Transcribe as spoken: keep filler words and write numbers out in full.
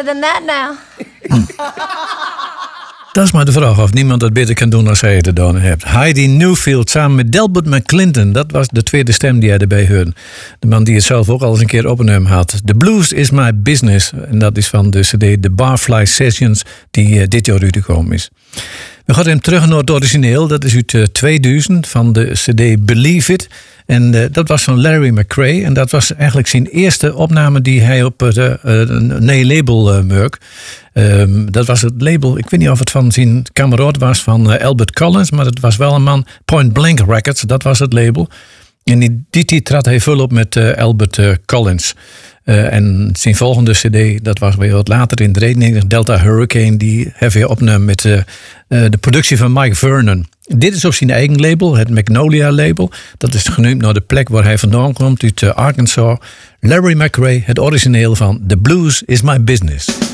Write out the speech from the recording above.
better than that now. Dat is maar de vraag of niemand dat beter kan doen als hij het gedaan heeft. Heidi Newfield samen met Delbert McClinton. Dat was de tweede stem die hij erbij hoorde. De man die het zelf ook al eens een keer opgenomen had. The Blues is My Business. En dat is van de cd The Barfly Sessions die uh, dit jaar uitgekomen is. We gaan hem terug naar het origineel. Dat is uit uh, tweeduizend van de cd Believe It. En uh, dat was van Larry McRae. En dat was eigenlijk zijn eerste opname die hij op het uh, uh, een label uh, merk. Um, dat was het label, ik weet niet of het van zijn kameraad was van uh, Albert Collins. Maar het was wel een man, Point Blank Records, dat was het label. En in die tijd trad hij vol op met uh, Albert uh, Collins. Uh, en zijn volgende cd, dat was weer wat later in de reden, Delta Hurricane, die heeft hij opnam met uh, uh, de productie van Mike Vernon. Dit is op zijn eigen label, het Magnolia label. Dat is genoemd naar de plek waar hij vandaan komt, uit uh, Arkansas. Larry McRae, het origineel van The Blues is My Business.